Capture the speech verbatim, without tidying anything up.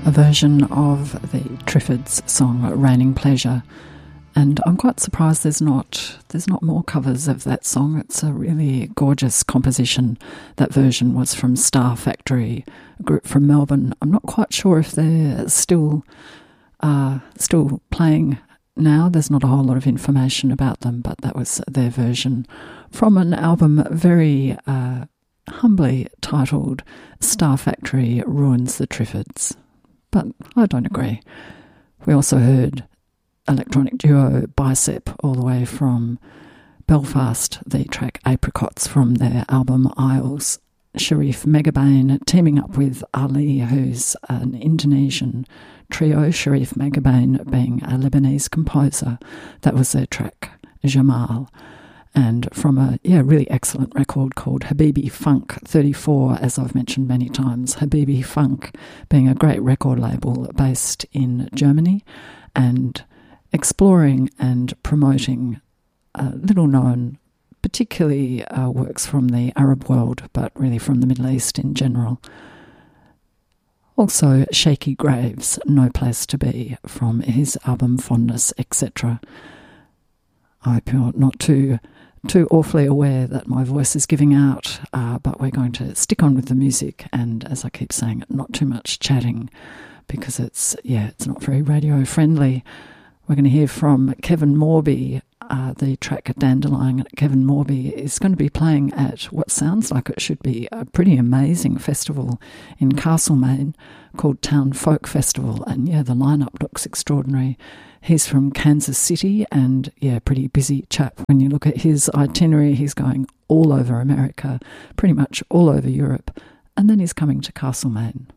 A version of the Triffids song Raining Pleasure, and I'm quite surprised there's not there's not more covers of that song. It's a really gorgeous composition. That version was from Star Factory, a group from Melbourne. I'm not quite sure if they're still uh, still playing now. There's not a whole lot of information about them, but that was their version from an album very uh, humbly titled Star Factory Ruins the Triffids. But I don't agree. We also heard electronic duo Bicep all the way from Belfast, the track Apricots from their album Isles. Sharif Megabain teaming up with Ali, who's an Indonesian trio, Sharif Megabain being a Lebanese composer. That was their track Jamal. And from a yeah really excellent record called Habibi Funk thirty-four, as I've mentioned many times, Habibi Funk being a great record label based in Germany and exploring and promoting uh, little-known, particularly uh, works from the Arab world, but really from the Middle East in general. Also, Shaky Graves, No Place to Be, from his album Fondness, et cetera. I hope you're not too... too awfully aware that my voice is giving out, uh, but we're going to stick on with the music and, as I keep saying, not too much chatting because it's, yeah, it's not very radio friendly. We're going to hear from Kevin Morby, uh, the track Dandelion. Kevin Morby is going to be playing at what sounds like it should be a pretty amazing festival in Castlemaine called Town Folk Festival, and yeah, the lineup looks extraordinary. He's from Kansas City and, yeah, pretty busy chap. When you look at his itinerary, he's going all over America, pretty much all over Europe, and then he's coming to Castlemaine.